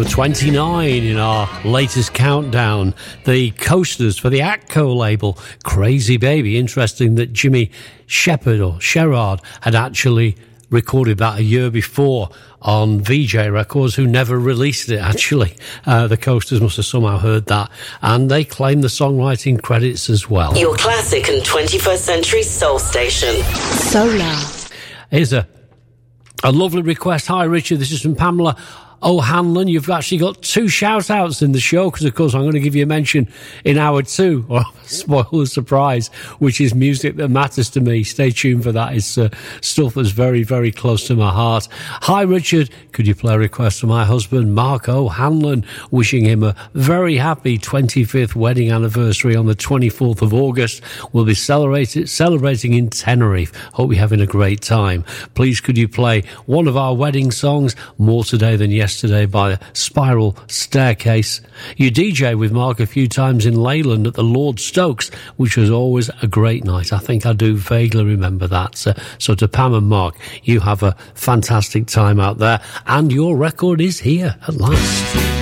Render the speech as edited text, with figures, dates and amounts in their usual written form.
Number 29 in our latest countdown, the Coasters for the Atco label, Crazy Baby. Interesting that Jimmy Shepherd or Sherrard had actually recorded that a year before on VJ Records, who never released it, actually. The Coasters must have somehow heard that, and they claim the songwriting credits as well. Your classic and 21st century soul station. Solar. Here's a lovely request. Hi, Richard, this is from Pamela O'Hanlon. You've actually got 2 shout-outs in the show, because, of course, I'm going to give you a mention in hour 2, or spoil the surprise, which is music that matters to me. Stay tuned for that. It's stuff that's very, very close to my heart. Hi, Richard. Could you play a request for my husband, Mark O'Hanlon, wishing him a very happy 25th wedding anniversary on the 24th of August. We'll be celebrating in Tenerife. Hope you're having a great time. Please, could you play one of our wedding songs, More Today Than Yesterday, by Spiral Staircase. You DJ with Mark a few times in Leyland at the Lord Stokes, which was always a great night. I think I do vaguely remember that. So to Pam and Mark, you have a fantastic time out there, and your record is here at last.